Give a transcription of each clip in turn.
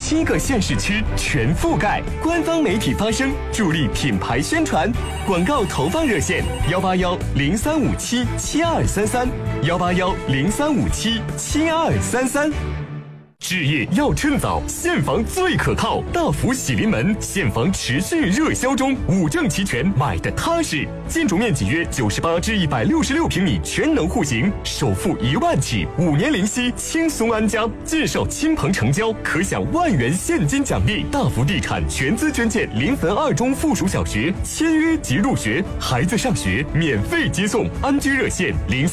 7个县市区全覆盖，官方媒体发声，助力品牌宣传。广告投放热线：18103577233，18103577233。置业要趁早，现房最可靠。大福喜临门现房持续热销中，5证齐全，买的踏实。建筑面积约98至166平米，全能户型，首付1万起，5年零息，轻松安家。介绍亲朋成交，可享1万元现金奖励。大福地产全资捐建临汾2中附属小学，签约即入学，孩子上学免费接送。安居热线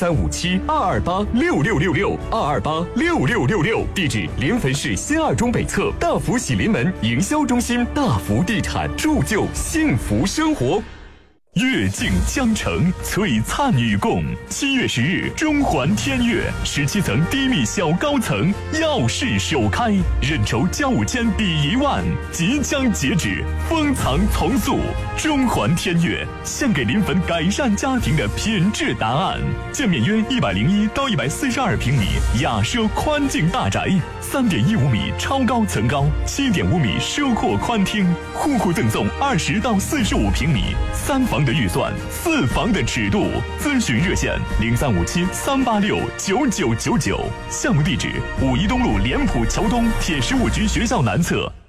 035722866666，2286666，地址临汾市新2中北侧大福喜临门营销中心。大福地产铸就幸福生活。 月镜江城，璀璨与共。7月10日，中环天悦17层低密小高层耀世首开，认筹交5000抵1万，即将截止，封藏从速。中环天悦献给临汾改善家庭的品质答案。建面约101到142平米雅奢宽净大宅，3.15米超高层高，7.5米奢阔宽厅，户户赠送20到45平米3房的预算，4房的尺度。咨询热线035738699999。项目地址：5一东路莲圃桥东铁15局学校南侧。